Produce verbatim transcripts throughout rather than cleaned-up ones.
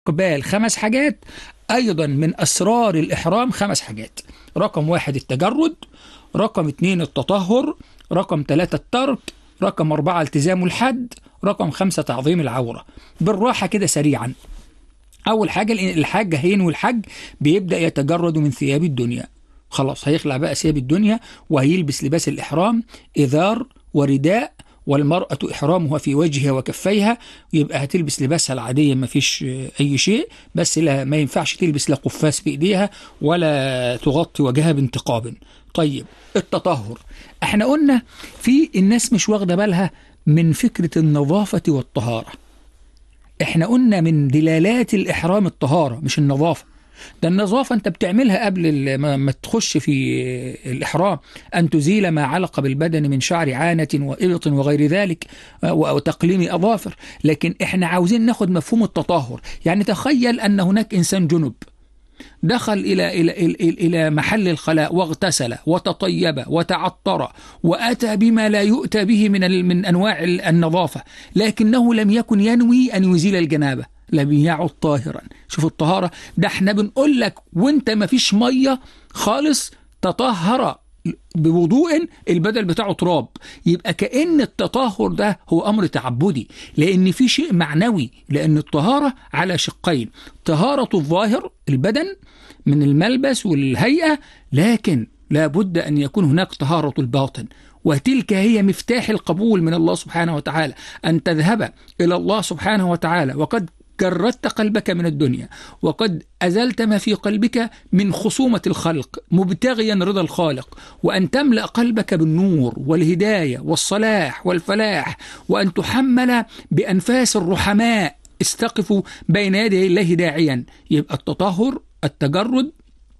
الاستقبال خمس حاجات، أيضا من أسرار الإحرام خمس حاجات. رقم واحد التجرد، رقم اتنين التطهر، رقم ثلاثة الترك، رقم أربعة التزام الحد، رقم خمسة تعظيم العورة. بالراحة كده سريعا. أول حاجة الحاج هينوي الحج بيبدأ يتجرد من ثياب الدنيا، خلاص هيخلع بقى ثياب الدنيا وهيلبس لباس الإحرام، إذار ورداء، والمرأة إحرامها في وجهها وكفيها، يبقى هتلبس لباسها العادية ما فيش أي شيء، بس لا ما ينفعش تلبس لا قفاز في إيديها ولا تغطي وجهها بانتقاب. طيب التطهر، احنا قلنا في الناس مش واخدة بالها من فكرة النظافة والطهارة. احنا قلنا من دلالات الإحرام الطهارة مش النظافة. ده النظافة انت بتعملها قبل ما تخش في الإحرام، أن تزيل ما علق بالبدن من شعر عانة وإبط وغير ذلك وتقليم أظافر. لكن احنا عاوزين ناخد مفهوم التطهر. يعني تخيل أن هناك إنسان جنب دخل إلى إلى إلى, إلى محل الخلاء واغتسل وتطيب وتعطر وأتى بما لا يؤتى به من من أنواع النظافة، لكنه لم يكن ينوي أن يزيل الجنابة، لم يعد طاهرا. شوف الطهارة ده، احنا بنقول لك وانت ما فيش مية خالص تطهر بوضوء البدل بتاعه تراب. يبقى كأن التطهر ده هو أمر تعبدي، لأن في شيء معنوي، لأن الطهارة على شقين: طهارة الظاهر البدن من الملبس والهيئة، لكن لا بد أن يكون هناك طهارة الباطن، وتلك هي مفتاح القبول من الله سبحانه وتعالى. أن تذهب إلى الله سبحانه وتعالى وقد جردت قلبك من الدنيا، وقد أزلت ما في قلبك من خصومة الخلق مبتغيا رضا الخالق، وأن تملأ قلبك بالنور والهداية والصلاح والفلاح، وأن تحمل بأنفاس الرحماء استقفوا بين يدي الله داعيا. يبقى التطهر التجرد.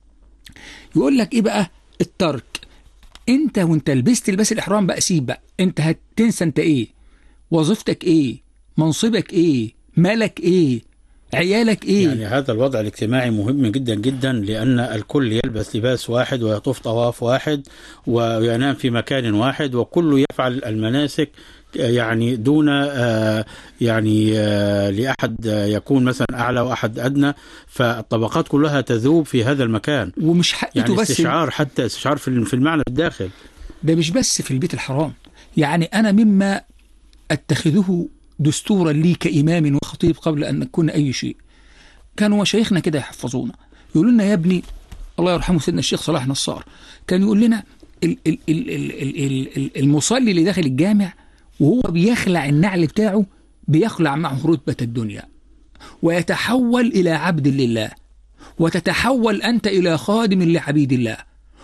يقول لك إيه بقى الترك؟ أنت وانت لبست لباس الإحرام بقى سيب بقى، أنت هتنسى أنت إيه، وظيفتك إيه، منصبك إيه، مالك ايه، عيالك ايه. يعني هذا الوضع الاجتماعي مهم جدا جدا، لأن الكل يلبس لباس واحد ويطوف طواف واحد وينام في مكان واحد، وكل يفعل المناسك يعني دون آه يعني آه لأحد يكون مثلا أعلى وأحد أدنى، فالطبقات كلها تذوب في هذا المكان. ومش حقيقته يعني بس استشعار، حتى استشعار في المعنى الداخل. ده مش بس في البيت الحرام. يعني أنا مما أتخذه دستورا لي كإمام وخطيب قبل أن نكون أي شيء، كانوا مشايخنا كده يحفظونا، يقولوا لنا يا ابني، الله يرحمه سيدنا الشيخ صلاح نصار، كان يقول لنا المصلي اللي داخل الجامع وهو بيخلع النعل بتاعه بيخلع معه رتبة الدنيا، ويتحول إلى عبد لله، وتتحول أنت إلى خادم لعبيد الله.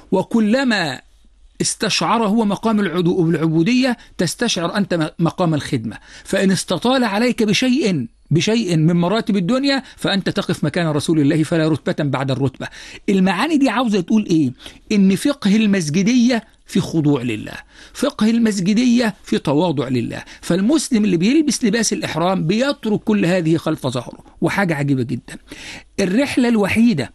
وكلما استشعر هو مقام العبودية تستشعر أنت مقام الخدمة. فإن استطال عليك بشيء بشيء من مراتب الدنيا فأنت تقف مكان رسول الله فلا رتبة بعد الرتبة. المعاني دي عاوزة تقول إيه؟ إن فقه المسجدية في خضوع لله، فقه المسجدية في تواضع لله. فالمسلم اللي بيلبس لباس الإحرام بيترك كل هذه خلف ظهره. وحاجة عجيبة جدا، الرحلة الوحيدة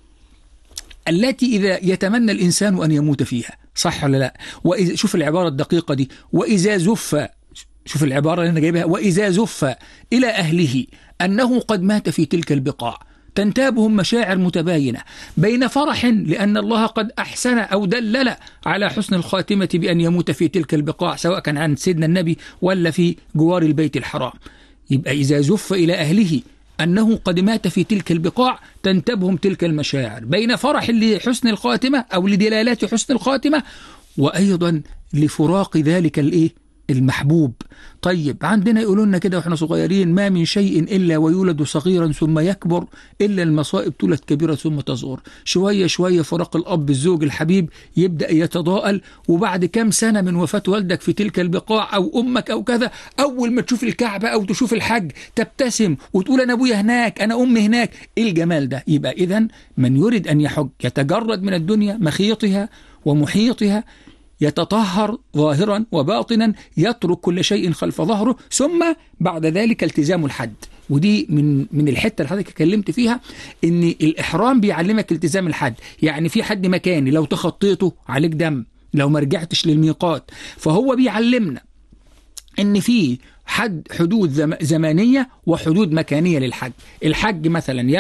التي إذا يتمنى الإنسان أن يموت فيها، صح ولا لا؟ وإذا شوف العبارة الدقيقة دي، وإذا زف، شوف العبارة اللي أنا جايبها، وإذا زف إلى أهله أنه قد مات في تلك البقاع تنتابهم مشاعر متباينة بين فرح لأن الله قد أحسن أو دلل على حسن الخاتمة بأن يموت في تلك البقاع، سواء كان عن سيدنا النبي ولا في جوار البيت الحرام. يبقى إذا زف إلى أهله أنه قد مات في تلك البقاع تنتابهم تلك المشاعر بين فرح لحسن الخاتمة أو لدلالات حسن الخاتمة، وأيضا لفراق ذلك الإيه المحبوب. طيب عندنا يقولون لنا كده واحنا صغيرين: ما من شيء إلا ويولد صغيرا ثم يكبر إلا المصائب تولد كبيرة ثم تصغر. شوية شوية فراق الأب الزوج الحبيب يبدأ يتضاءل، وبعد كم سنة من وفاة والدك في تلك البقاع أو أمك أو كذا، أول ما تشوف الكعبة أو تشوف الحج تبتسم وتقول أنا أبويا هناك، أنا أمي هناك. إيه الجمال ده؟ يبقى إذن من يريد أن يحج يتجرد من الدنيا مخيطها ومحيطها، يتطهر ظاهرا وباطنا، يترك كل شيء خلف ظهره، ثم بعد ذلك التزام الحد. ودي من من الحته اللي حضرتك اتكلمت فيها، ان الاحرام بيعلمك التزام الحد. يعني في حد مكاني لو تخطيته عليك دم، لو ما رجعتش للميقات، فهو بيعلمنا ان في حد حدود زم- زمانيه وحدود مكانيه للحج. الحج مثلا